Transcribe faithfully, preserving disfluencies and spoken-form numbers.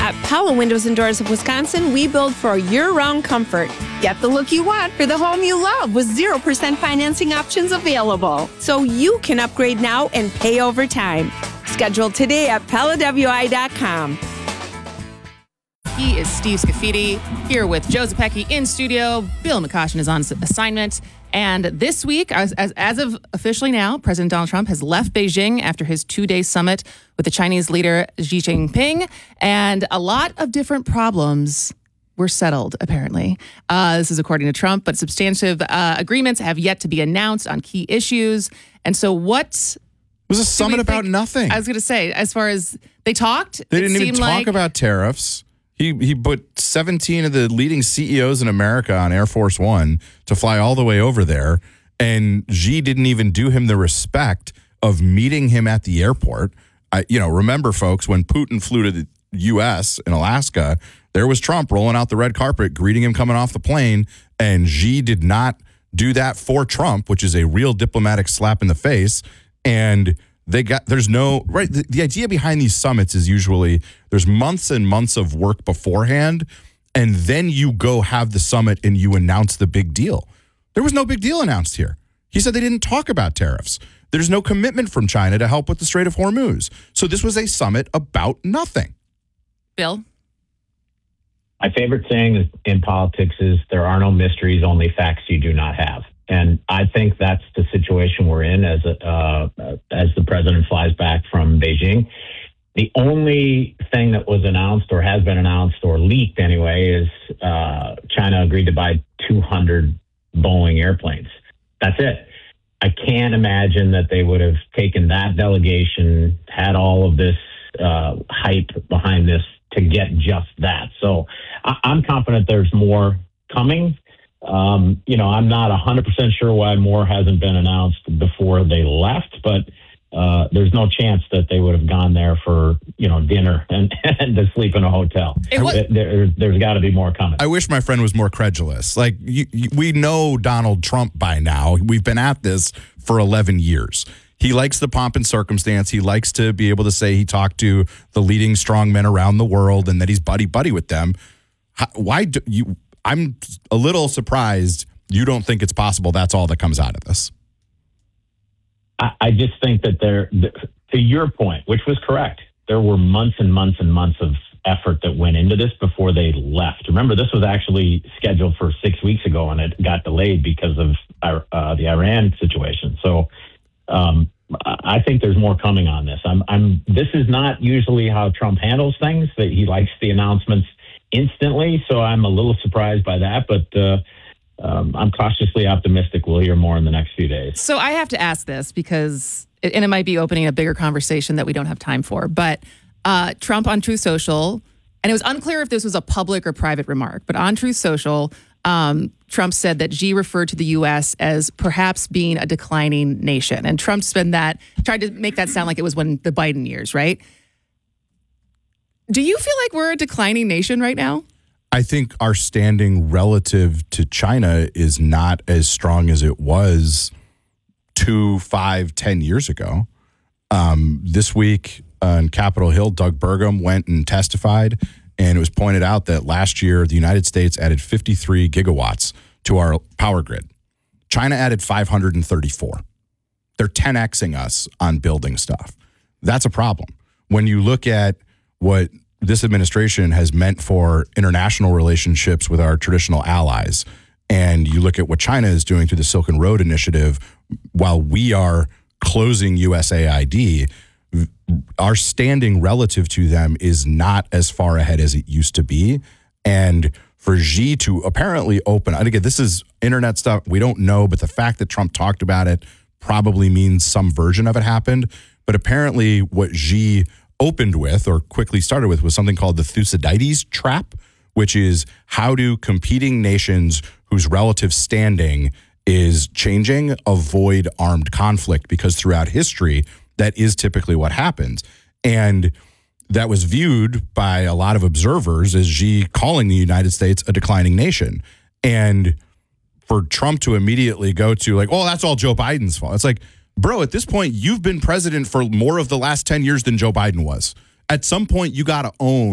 At Pella Windows and Doors of Wisconsin, we build for year-round comfort. Get the look you want for the home you love with zero percent financing options available. So you can upgrade now and pay over time. Schedule today at Pella W I dot com. He is Steve Scafidi here with Joe Zepecki in studio. Bill McCoshen is on assignment. And this week, as, as, as of officially now, President Donald Trump has left Beijing after his two-day summit with the Chinese leader Xi Jinping. And a lot of different problems were settled, apparently. Uh, this is according to Trump, but substantive uh, agreements have yet to be announced on key issues. And so what... It was a summit about nothing. I was going to say, as far as they talked, they didn't it even talk like, about tariffs. He he put seventeen of the leading C E Os in America on Air Force One to fly all the way over there, and Xi didn't even do him the respect of meeting him at the airport. I, you know, remember, folks, when Putin flew to the U S in Alaska, there was Trump rolling out the red carpet, greeting him coming off the plane, and Xi did not do that for Trump, which is a real diplomatic slap in the face. And they got, there's no, right, the, the idea behind these summits is usually there's months and months of work beforehand, and then you go have the summit and you announce the big deal. There was no big deal announced here. He said they didn't talk about tariffs. There's no commitment from China to help with the Strait of Hormuz. So this was a summit about nothing. Bill? My favorite saying in politics is there are no mysteries, only facts you do not have. And I think that's the situation we're in as a, uh, as the president flies back from Beijing. The only thing that was announced or has been announced or leaked anyway is uh, China agreed to buy two hundred Boeing airplanes. That's it. I can't imagine that they would have taken that delegation, had all of this uh, hype behind this to get just that. So I- I'm confident there's more coming. Um, you know, I'm not one hundred percent sure why more hasn't been announced before they left, but uh, there's no chance that they would have gone there for, you know, dinner and, and to sleep in a hotel. Was- there, there's got to be more coming. I wish my friend was more credulous. Like, you, you, we know Donald Trump by now. We've been at this for eleven years. He likes the pomp and circumstance. He likes to be able to say he talked to the leading strong men around the world and that he's buddy-buddy with them. How, why do you... I'm a little surprised you don't think it's possible that's all that comes out of this. I, I just think that there, to your point, which was correct, there were months and months and months of effort that went into this before they left. Remember, this was actually scheduled for six weeks ago, and it got delayed because of uh, the Iran situation. So um, I think there's more coming on this. I'm, I'm. This is not usually how Trump handles things, that he likes the announcements instantly, so I'm a little surprised by that, but uh, um, I'm cautiously optimistic we'll hear more in the next few days. So I have to ask this because, and it might be opening a bigger conversation that we don't have time for, but uh, Trump on Truth Social, and it was unclear if this was a public or private remark, but on Truth Social, um, Trump said that Xi referred to the U S as perhaps being a declining nation, and Trump's been that, tried to make that sound like it was when the Biden years, right? Do you feel like we're a declining nation right now? I think our standing relative to China is not as strong as it was two, five, ten years ago. Um, this week on Capitol Hill, Doug Burgum went and testified, and it was pointed out that last year the United States added fifty-three gigawatts to our power grid. China added five hundred thirty-four. They're ten Xing us on building stuff. That's a problem. When you look at what this administration has meant for international relationships with our traditional allies, and you look at what China is doing through the Silk and Road Initiative, while we are closing U S A I D, our standing relative to them is not as far ahead as it used to be. And for Xi to apparently open, and again, this is internet stuff, we don't know, but the fact that Trump talked about it probably means some version of it happened. But apparently what Xi opened with, or quickly started with, was something called the Thucydides trap, which is how do competing nations whose relative standing is changing avoid armed conflict, because throughout history, that is typically what happens. And that was viewed by a lot of observers as Xi calling the United States a declining nation. And for Trump to immediately go to like, oh, that's all Joe Biden's fault. It's like, bro, at this point, you've been president for more of the last ten years than Joe Biden was. At some point, you got to own